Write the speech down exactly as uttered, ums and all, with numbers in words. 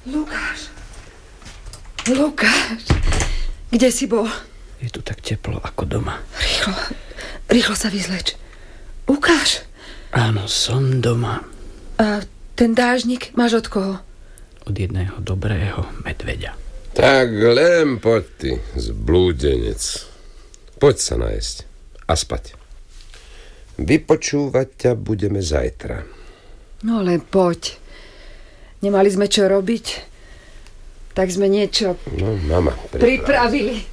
Lukáš. Lukáš. Kde si bol? Je tu tak teplo ako doma. Rýchlo. Rýchlo sa vyzleč. Ukáž. Áno, som doma. A ten dážnik máš od koho? Od jedného dobrého medveďa. Tak len poď ty, zblúdenec. Poď sa nájsť a spať. Vypočúvať ťa budeme zajtra. No len poď. Nemali sme čo robiť, tak sme niečo No, mama, pripravili.